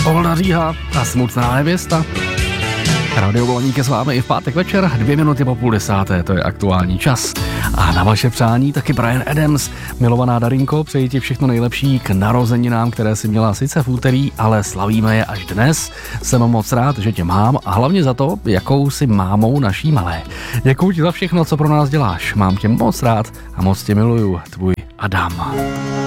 Olda Říha a Smutná nevěsta. Radio Volník je s vámi i v pátek večer, 2 minuty po 9:30, to je aktuální čas. A na vaše přání taky Bryan Adams. Milovaná Darinko, přeji ti všechno nejlepší k narozeninám, které si měla sice v úterý, ale slavíme je až dnes. Jsem moc rád, že tě mám a hlavně za to, jakou jsi mámou naší malé. Děkuji ti za všechno, co pro nás děláš. Mám tě moc rád a moc tě miluju. Tvůj Adam.